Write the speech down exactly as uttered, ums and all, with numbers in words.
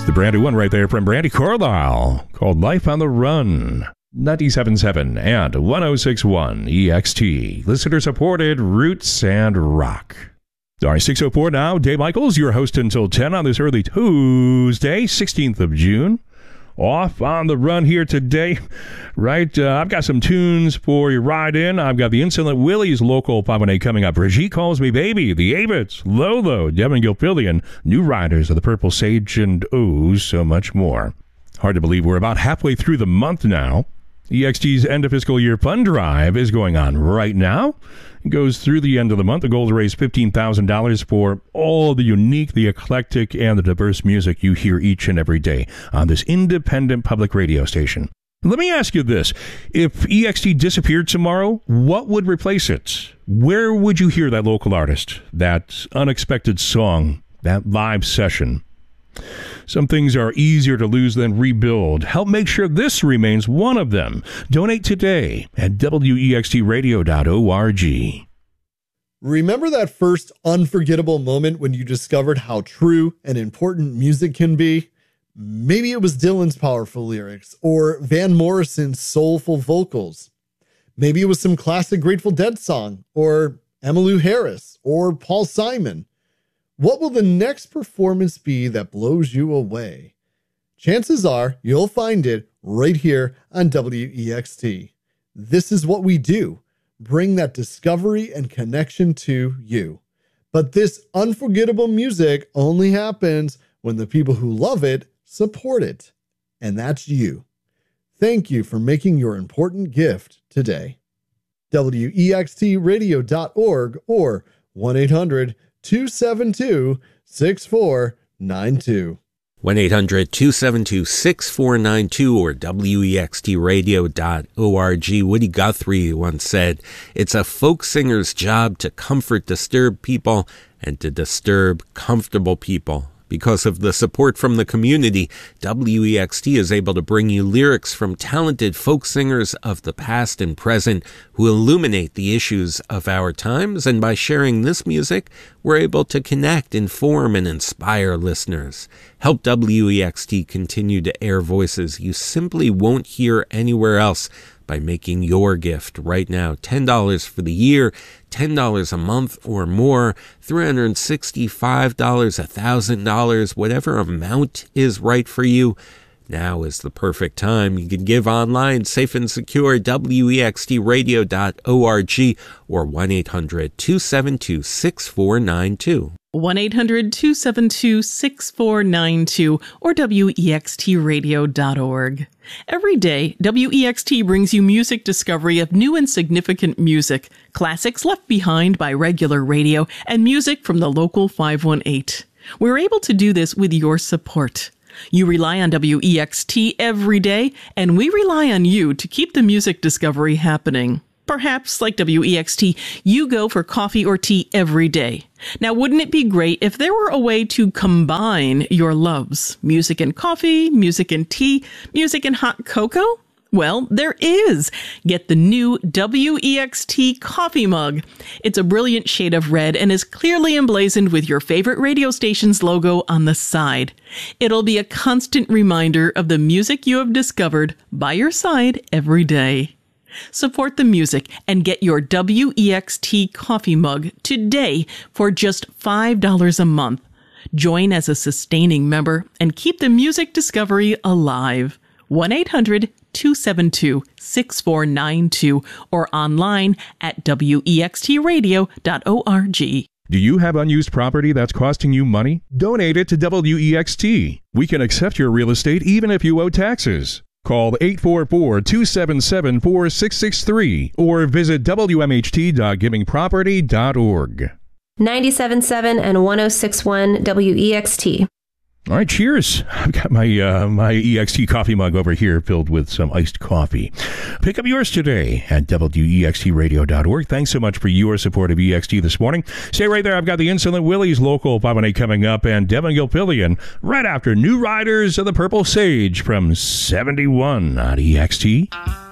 the brand new one right there from Brandy Carlisle called Life on the Run. ninety-seven point seven and one oh six point one E X T. Listener supported Roots and Rock. All right, six oh four now. Dave Michaels, your host until ten on this early Tuesday, sixteenth of June. Off on the run here today, right? Uh, I've got some tunes for your ride in. I've got the Insolent Willie's Local five one eight coming up. Brigitte Calls Me Baby, the Avits, Lolo, Devin Gilfillian, New Riders of the Purple Sage, and oh, so much more. Hard to believe we're about halfway through the month now. E X T's end of fiscal year fund drive is going on right now. It goes through the end of the month. The goal to raise fifteen thousand dollars for all the unique, the eclectic, and the diverse music you hear each and every day on this independent public radio station. Let me ask you this. If E X T disappeared tomorrow, what would replace it? Where would you hear that local artist, that unexpected song, that live session? Some things are easier to lose than rebuild. Help make sure this remains one of them. Donate today at W E X T radio dot org. Remember that first unforgettable moment when you discovered how true and important music can be? Maybe it was Dylan's powerful lyrics or Van Morrison's soulful vocals. Maybe it was some classic Grateful Dead song or Emmylou Harris or Paul Simon. What will the next performance be that blows you away? Chances are you'll find it right here on W E X T. This is what we do. Bring that discovery and connection to you. But this unforgettable music only happens when the people who love it support it. And that's you. Thank you for making your important gift today. W E X T radio dot org or one eight hundred two seven two six four nine two. one eight hundred two seven two six four nine two or W E X T radio dot org. Woody Guthrie once said, "It's a folk singer's job to comfort disturbed people and to disturb comfortable people." Because of the support from the community, W E X T is able to bring you lyrics from talented folk singers of the past and present who illuminate the issues of our times, and by sharing this music, we're able to connect, inform, and inspire listeners. Help W E X T continue to air voices you simply won't hear anywhere else by making your gift right now. ten dollars for the year, ten dollars a month or more, three hundred sixty-five dollars, one thousand dollars, whatever amount is right for you. Now is the perfect time. You can give online, safe and secure, W E X T radio dot org or one eight hundred two seven two six four nine two. one eight hundred two seven two six four nine two or W E X T radio dot org. Every day, W E X T brings you music discovery of new and significant music, classics left behind by regular radio, and music from the local five one eight. We're able to do this with your support. You rely on W E X T every day, and we rely on you to keep the music discovery happening. Perhaps, like W E X T, you go for coffee or tea every day. Now, wouldn't it be great if there were a way to combine your loves? Music and coffee, music and tea, music and hot cocoa? Well, there is. Get the new W E X T coffee mug. It's a brilliant shade of red and is clearly emblazoned with your favorite radio station's logo on the side. It'll be a constant reminder of the music you have discovered by your side every day. Support the music and get your W E X T coffee mug today for just five dollars a month. Join as a sustaining member and keep the music discovery alive. one eight hundred two seven two six four nine two or online at W E X T radio dot org. Do you have unused property that's costing you money? Donate it to W E X T. We can accept your real estate even if you owe taxes. Call eight four four two seven seven four six six three or visit W M H T dot giving property dot org. ninety-seven point seven and one oh six point one W E X T. All right, cheers. I've got my uh, my E X T coffee mug over here filled with some iced coffee. Pick up yours today at W E X T radio dot org. Thanks so much for your support of E X T this morning. Stay right there. I've got the Insolent Willie's Local five one eight coming up and Devin Gilfillian right after New Riders of the Purple Sage from seventy-one on E X T.